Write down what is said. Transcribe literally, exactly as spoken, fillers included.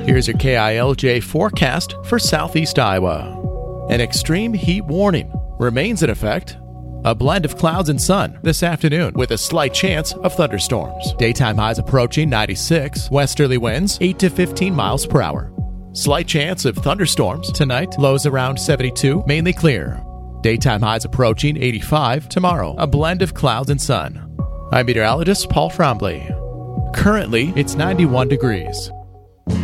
Here's your K I L J forecast for southeast Iowa. An extreme heat warning remains in effect. A blend of clouds and sun this afternoon with a slight chance of thunderstorms. Daytime highs approaching ninety-six, westerly winds eight to fifteen miles per hour. Slight chance of thunderstorms tonight, lows around seventy-two, mainly clear. Daytime highs approaching eighty-five tomorrow, a blend of clouds and sun. I'm meteorologist Paul Frombley. Currently, it's ninety-one degrees.